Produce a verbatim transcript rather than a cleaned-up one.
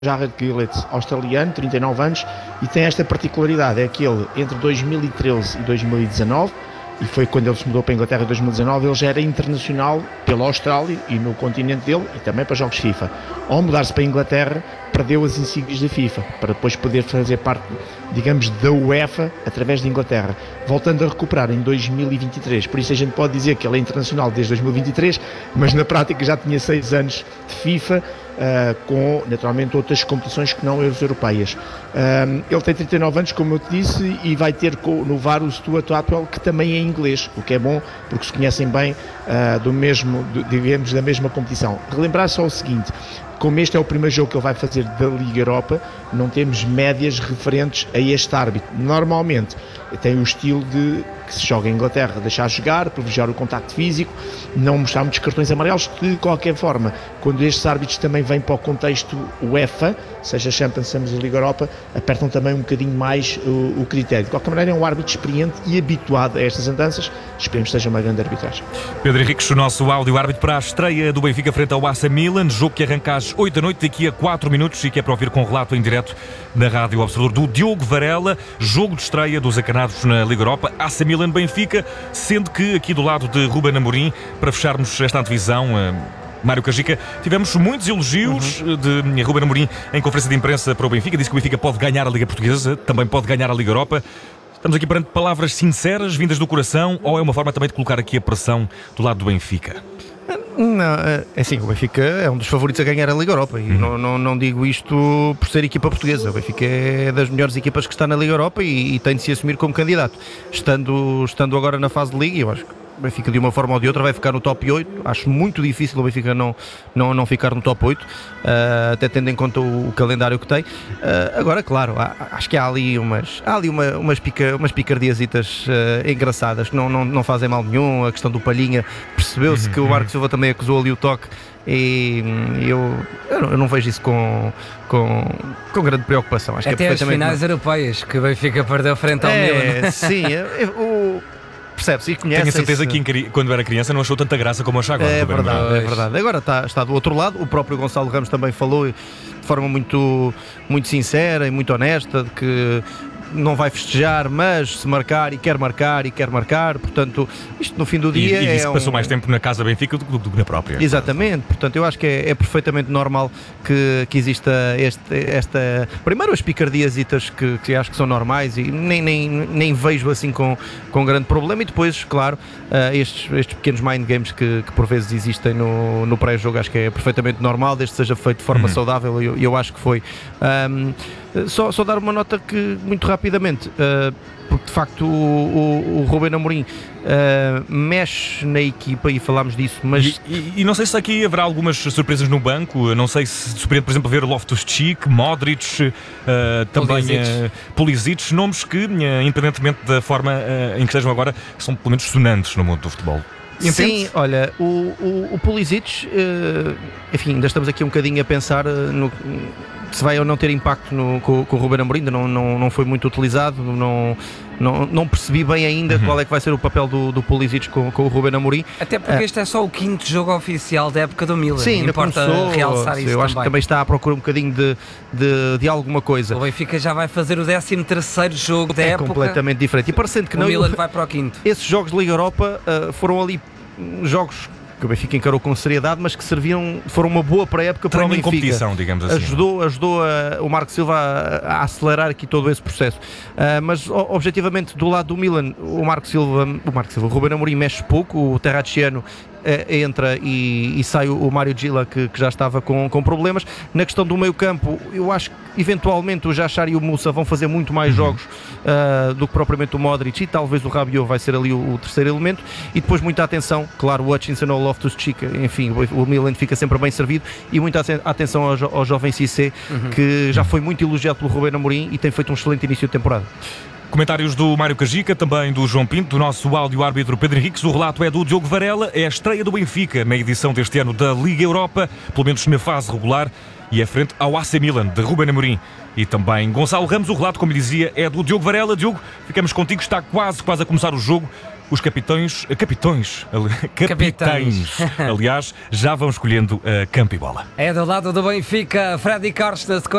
Jarred Gillett, australiano, trinta e nove anos, e tem esta particularidade, é que ele, entre dois mil e treze e dois mil e dezanove, e foi quando ele se mudou para a Inglaterra em dois mil e dezanove, ele já era internacional pela Austrália e no continente dele, e também para jogos FIFA. Ao mudar-se para a Inglaterra, perdeu as insígnias da FIFA, para depois poder fazer parte, digamos, da UEFA, através da Inglaterra, voltando a recuperar em dois mil e vinte e três. Por isso a gente pode dizer que ele é internacional desde dois mil e vinte e três, mas na prática já tinha seis anos de FIFA, Uh, com naturalmente outras competições que não as europeias. Uh, ele tem trinta e nove anos, como eu te disse, e vai ter no V A R o Stuart Atwell, que também é inglês, o que é bom porque se conhecem bem uh, do mesmo, do, digamos, da mesma competição. Relembrar só o seguinte: como este é o primeiro jogo que ele vai fazer da Liga Europa, não temos médias referentes a este árbitro. Normalmente tem o estilo de que se joga em Inglaterra, deixar jogar, privilegiar o contacto físico, não mostrar muitos cartões amarelos. De qualquer forma, quando estes árbitros também vêm para o contexto UEFA, seja Champions, seja Liga Europa, apertam também um bocadinho mais o, o critério. De qualquer maneira, é um árbitro experiente e habituado a estas andanças. Esperemos que seja uma grande arbitragem. Pedro Henriques, o nosso áudio árbitro para a estreia do Benfica frente ao A C Milan, jogo que arranca às oito da noite, daqui a quatro minutos, e que é para ouvir com relato em direto na Rádio Observador do Diogo Varela. Jogo de estreia dos acanados na Liga Europa, A C Milan Benfica, sendo que aqui do lado de Ruben Amorim, para fecharmos esta antevisão, Mário Cajica, tivemos muitos elogios uhum. de Ruben Amorim em conferência de imprensa para o Benfica. Disse que o Benfica pode ganhar a Liga Portuguesa, também pode ganhar a Liga Europa. Estamos aqui perante palavras sinceras, vindas do coração, ou é uma forma também de colocar aqui a pressão do lado do Benfica? Não, é assim, o Benfica é um dos favoritos a ganhar a Liga Europa, e uhum. não, não, não digo isto por ser equipa portuguesa. O Benfica é das melhores equipas que está na Liga Europa e, e tem de se assumir como candidato. Estando, estando agora na fase de Liga, eu acho que o Benfica de uma forma ou de outra vai ficar no top oito. Acho muito difícil o Benfica não, não, não ficar no top oito, uh, até tendo em conta o, o calendário que tem. Uh, agora, claro, há, acho que há ali umas, há ali uma, umas, pica, umas picardiasitas uh, engraçadas que não, não, não fazem mal nenhum. A questão do Palhinha, percebeu-se uhum. que o Marco Silva também acusou ali o toque, e eu, eu, não, eu não vejo isso com, com, com grande preocupação. Acho até que é as finais não... europeias que o Benfica perdeu frente ao é, Milan. Sim, o... percebe-se e conhece. Tenho a certeza que quando era criança não achou tanta graça como acha agora. É verdade, é verdade. Agora está, está do outro lado. O próprio Gonçalo Ramos também falou de forma muito, muito sincera e muito honesta de que não vai festejar, mas se marcar e quer marcar e quer marcar, portanto, isto no fim do dia e, e é disse que passou um... mais tempo na casa Benfica do que na própria. Exatamente, portanto eu acho que é, é perfeitamente normal que, que exista este, esta, primeiro as picardiasitas que, que acho que são normais e nem, nem, nem vejo assim com, com grande problema, e depois, claro, uh, estes, estes pequenos mind games que, que por vezes existem no, no pré-jogo, acho que é perfeitamente normal, desde que seja feito de forma uhum. saudável, e eu, eu acho que foi. Um, Só, só dar uma nota que, muito rapidamente, uh, porque de facto o, o, o Ruben Amorim uh, mexe na equipa, e falámos disso, mas... E, e, e não sei se aqui haverá algumas surpresas no banco, não sei se surpreende, por exemplo, ver Loftus-Cheek, Modric, uh, também uh, Pulisic, nomes que, uh, independentemente da forma uh, em que estejam agora, são pelo menos sonantes no mundo do futebol. Sim, olha, o, o, o Pulisic, uh, enfim, ainda estamos aqui um bocadinho a pensar uh, no... se vai ou não ter impacto no, com, com o Ruben Amorim. Ainda não, não, não foi muito utilizado, não, não, não percebi bem ainda uhum. qual é que vai ser o papel do, do Pulisic com, com o Ruben Amorim. Até porque uh, este é só o quinto jogo oficial da época do Milan. Sim, ainda importa começou, realçar isso. Eu também. acho que também está à procura um bocadinho de, de, de alguma coisa. O Benfica já vai fazer o décimo terceiro jogo da é época. É completamente diferente. E parecendo que o não, Milan vai para o quinto. Esses jogos de Liga Europa uh, foram ali jogos que o Benfica encarou com seriedade, mas que serviram, foram uma boa pré-época para o Benfica. Competição, digamos assim. Ajudou, ajudou a, o Marco Silva a, a acelerar aqui todo esse processo. Uh, mas, o, objetivamente, do lado do Milan, o Marco Silva, o Marco Silva, o Ruben Amorim mexe pouco, o Terracciano Uh, entra e, e sai o, o Mário Gila, que, que já estava com, com problemas. Na questão do meio campo, eu acho que eventualmente o Jachar e o Moussa vão fazer muito mais uhum. jogos uh, do que propriamente o Modric, e talvez o Rabiot vai ser ali o, o terceiro elemento. E depois muita atenção, claro, o Hutchinson ou o Loftus-Cheek, enfim, o, o Milan fica sempre bem servido, e muita atenção ao, jo, ao jovem Cissé, uhum. que já foi muito elogiado pelo Ruben Amorim e tem feito um excelente início de temporada. Comentários do Mário Cajica, também do João Pinto, do nosso áudio-árbitro Pedro Henriques. O relato é do Diogo Varela. É a estreia do Benfica na edição deste ano da Liga Europa, pelo menos na fase regular, e é frente ao A C Milan, de Ruben Amorim. E também Gonçalo Ramos. O relato, como dizia, é do Diogo Varela. Diogo, ficamos contigo, está quase, quase a começar o jogo. os capitões, capitões, capitães, aliás, já vão escolhendo a campo e bola. É do lado do Benfica, Freddy Costa.